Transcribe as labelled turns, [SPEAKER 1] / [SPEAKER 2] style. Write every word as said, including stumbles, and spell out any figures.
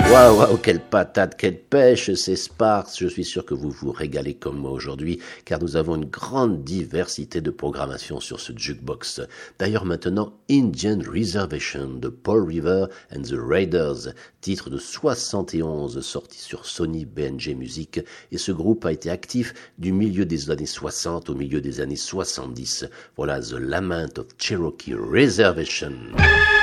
[SPEAKER 1] Waouh, waouh, quelle patate, quelle pêche, c'est Sparks. Je suis sûr que vous vous régalez comme moi aujourd'hui, car nous avons une grande diversité de programmation sur ce jukebox. D'ailleurs maintenant, Indian Reservation de Paul River and the Raiders, titre de soixante et onze sorti sur Sony B M G Music, et ce groupe a été actif du milieu des années soixante au milieu des années soixante-dix. Voilà The Lament of Cherokee Reservation.